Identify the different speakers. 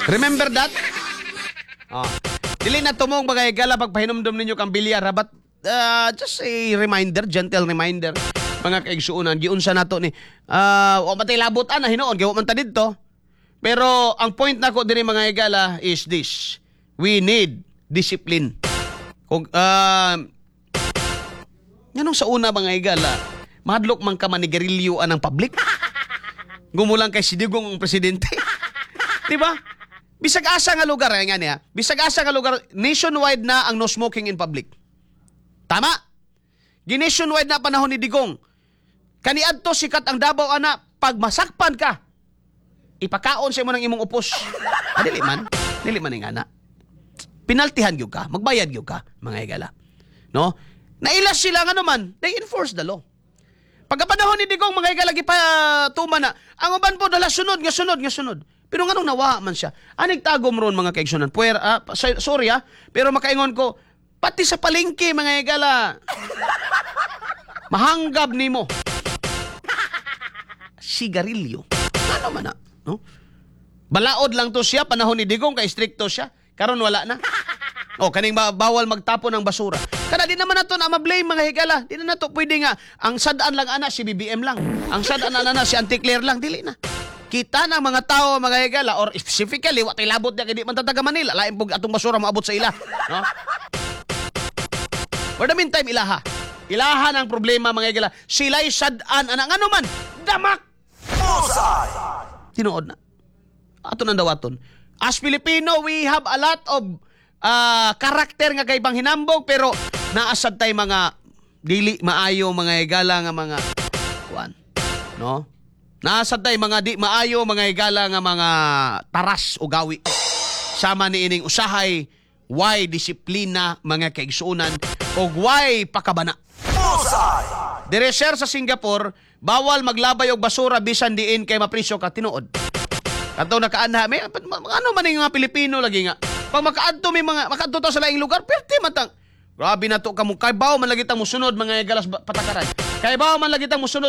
Speaker 1: Remember that? Oh. Dili na tumong mga higala pagpahinumdum ninyo kang bilyar, ha? But just a reminder, gentle reminder, mga kaigsuunan, giunsa nato ni o matay labot ana hinuon gawa man ta didto. Pero ang point nako diri mga higala is this: we need discipline. Kung nganong sa una mga higala, madlok man ka manigarilyo anang public. Gumulang kay Sidigong ang presidente. Di ba? Bisag asa nga lugar, nga niya. Bisag asa nga lugar, nationwide na ang no smoking in public. Tama? Ginationwide na panahon ni Digong. Kaniadto sikat ang Davao ana, pag masakpan ka, ipakaon sa imo ng imong upos. Dili man nga na. Pinaltihan gyud ka, magbayad gyud ka, mga higala. No? Nailas sila nga naman, they enforce the law. Pagkapanahon ni Digong, mga higala gipatuman na, ang uban po dala sunod. Pero nga nung nawa man siya, anig tagom ron mga kaigsunan. Sorry pero makaingon ko, pati sa palengke mga higala, mahanggab nimo sigarilyo. Ano man na, no? Balaod lang to siya, panahon ni Digong, kay stricto siya. Karon wala na. O, kaning bawal magtapon ng basura. Kada di naman nato na ma-blame mga higala. Di na nato pwede nga, ang sadaan lang ana, si BBM lang. Ang sadaan ana, si Auntie Claire lang. Dili na. Kita ng mga tao, mga higala, or specifically, watay labot niya, hindi man taga Manila. Lain po atong basura maabot sa ila. No? For the meantime, ilaha. Ilaha ng problema, mga higala. Sila'y sadaan, anang ano man, damak! Tinuod na. Ato nang dawaton. As Filipino, we have a lot of karakter nga kay panghinambog, pero naasad tay mga dili maayo, mga higala nga mga kuan. No? Naasad tay mga di maayo, mga higala nga mga taras o gawi. Sama ni ining usahay, why disiplina mga kaigsuunan o why pakabana. Dire sir sa Singapore, bawal maglabay og basura bisan diin kay mapriso ka tinuod. Katong nakaanha, may ano man yung mga Pilipino lagi nga. Pag makaadto may mga makaadto ta sa laing lugar, perti man tang. Grabe na to kamo kay bawo man lagi tang musunod mga galas patakaran. Kay bawo man lagi tang musunod